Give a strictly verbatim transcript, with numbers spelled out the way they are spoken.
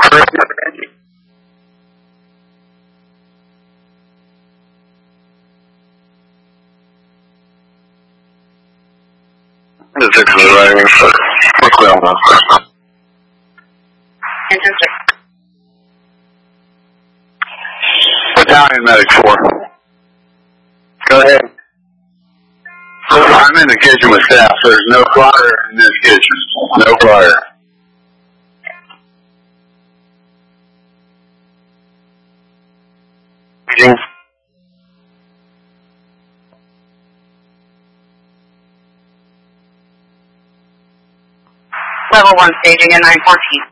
The six is arriving for quickly on that. Battalion Medic four. Go ahead. I'm in the kitchen with staff. There's no fire in this kitchen. No fire. Meeting. Level one staging at nine fourteen.